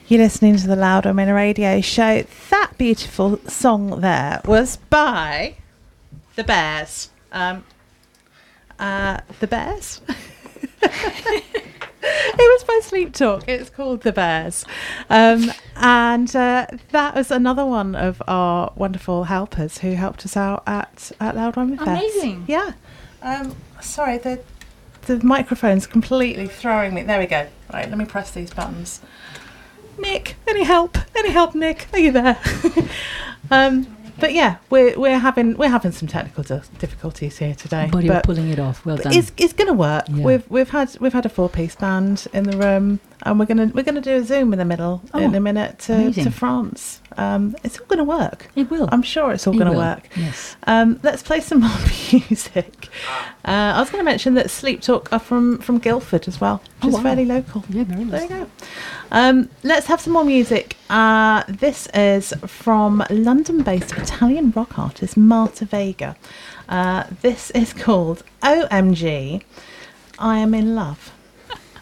You're listening to the Loud Women Radio Show. That beautiful song there was by the Bears. The Bears? It was by Sleep Talk. It's called The Bears. And that was another one of our wonderful helpers who helped us out at Loud Women Fest. Amazing. Yeah. Sorry, the microphone's completely throwing me. There we go. Right, let me press these buttons. Nick, any help? Any help, Nick? Are you there? But yeah, we're having some technical difficulties here today. But you're pulling it off. Well done. It's going to work. Yeah. We've had a 4-piece band in the room, and we're gonna do a Zoom in the middle in a minute to France. It's all going to work. It will. I'm sure it's all going to work. Yes. Let's play some more music. I was going to mention that Sleep Talk are from Guildford as well, which is fairly local. Yeah, very nice. There you go. Let's have some more music. This is from London-based Italian rock artist Marta Vega. This is called OMG, I Am in Love.